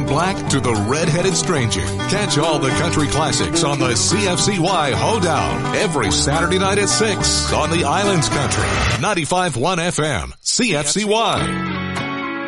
black to the red-headed stranger. Catch all the country classics on the CFCY Hoedown every Saturday night at 6 on the Islands Country. 95.1 FM, CFCY.